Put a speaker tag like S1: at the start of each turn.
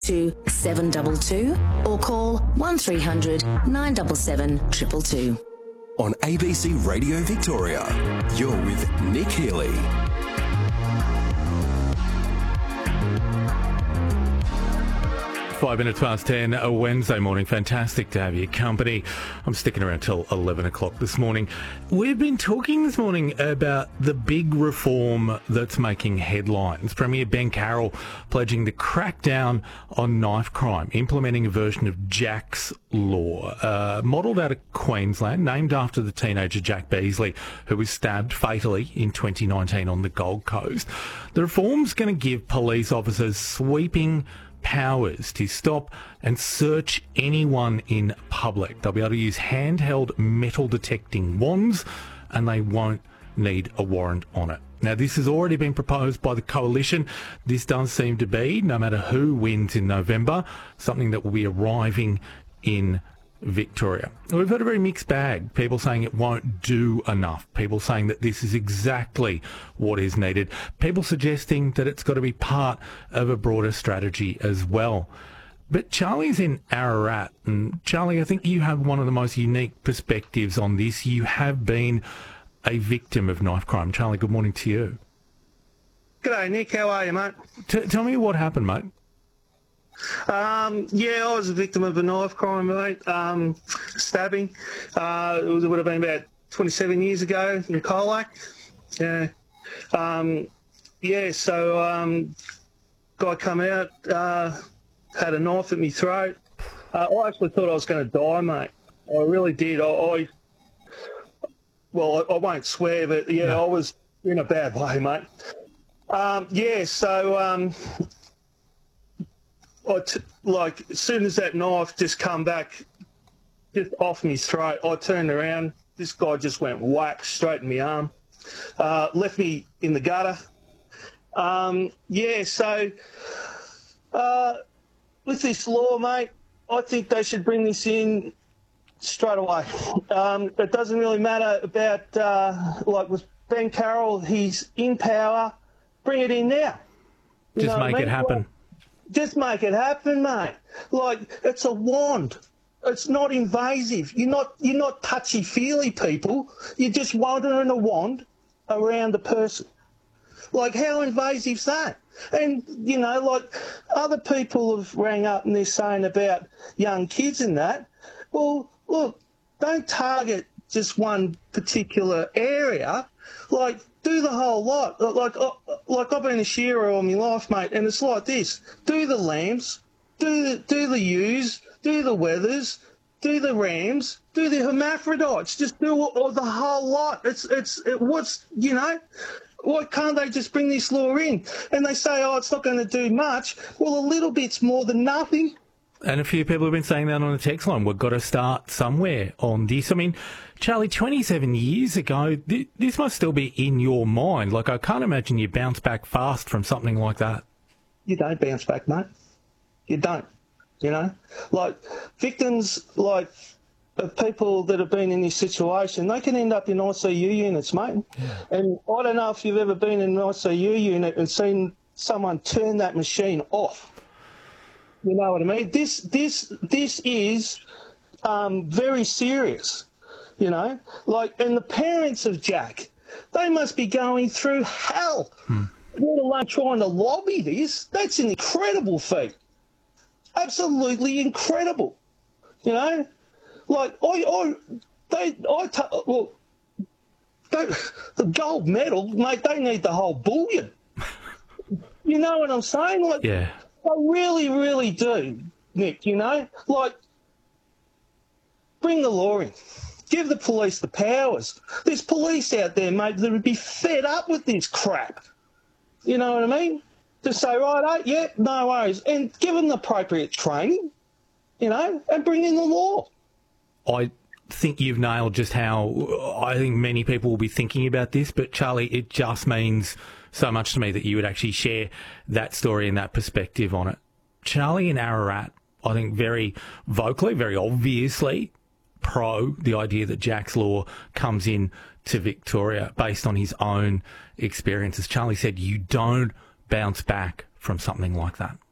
S1: to 722 or call 1300 977 222.
S2: On ABC Radio Victoria, you're with Nick Healy.
S3: 5 minutes past 10, a Wednesday morning. Fantastic to have your company. I'm sticking around till 11 o'clock this morning. We've been talking this morning about the big reform that's making headlines. Premier Ben Carroll pledging to crack down on knife crime, implementing a version of Jack's Law, modelled out of Queensland, named after the teenager Jack Beasley, who was stabbed fatally in 2019 on the Gold Coast. The reform's going to give police officers sweeping powers to stop and search anyone in public. They'll be able to use handheld metal detecting wands and they won't need a warrant on it. Now, this has already been proposed by the Coalition. This does seem to be, no matter who wins in November, something that will be arriving in Victoria. We've had a very mixed bag. People saying it won't do enough. People saying that this is exactly what is needed. People suggesting that it's got to be part of a broader strategy as well. But Charlie's in Ararat, and Charlie, I think you have one of the most unique perspectives on this. You have been a victim of knife crime. Charlie, good morning to you.
S4: G'day, Nick. How are you, mate?
S3: Tell me what happened, mate.
S4: Yeah, I was a victim of a knife crime, mate. Stabbing. It would have been about 27 years ago in Colac. Yeah. So guy come out, had a knife at my throat. I actually thought I was going to die, mate. I really did. I won't swear, but yeah, no. I was in a bad way, mate. As soon as that knife just come back, just off my throat, I turned around. This guy just went whack straight in my arm, left me in the gutter. With this law, mate, I think they should bring this in straight away. It doesn't really matter about with Ben Carroll, he's in power. Bring it in now.
S3: Just make it happen.
S4: Just make it happen, mate. It's a wand. It's not invasive. You're not touchy-feely people. You're just wandering a wand around the person. How invasive's that? And, other people have rang up and they're saying about young kids and that. Well, look, don't target just one particular area. Do the whole lot. I've been a shearer all my life, mate, and it's like this. Do the lambs, do the ewes, do the wethers, do the rams, do the hermaphrodites. Just do the whole lot. Why can't they just bring this law in? And they say, it's not going to do much. Well, a little bit's more than nothing.
S3: And a few people have been saying that on the text line. We've got to start somewhere on this. I mean, Charlie, 27 years ago, this must still be in your mind. I can't imagine you bounce back fast from something like that.
S4: You don't bounce back, mate. You don't, Victims, of people that have been in this situation, they can end up in ICU units, mate. Yeah. And I don't know if you've ever been in an ICU unit and seen someone turn that machine off. You know what I mean? This is very serious, and the parents of Jack, they must be going through hell, let alone trying to lobby this. That's an incredible feat. Absolutely incredible. The gold medal, mate, they need the whole bullion. You know what I'm saying?
S3: Yeah.
S4: I really, really do, Nick, bring the law in. Give the police the powers. There's police out there, mate, that would be fed up with this crap. You know what I mean? To say, no worries. And give them the appropriate training, and bring in the law.
S3: I think you've nailed just how I think many people will be thinking about this, but Charlie, it just means so much to me that you would actually share that story and that perspective on it. Charlie in Ararat, I think very vocally, very obviously pro the idea that Jack's Law comes in to Victoria based on his own experiences. Charlie said you don't bounce back from something like that.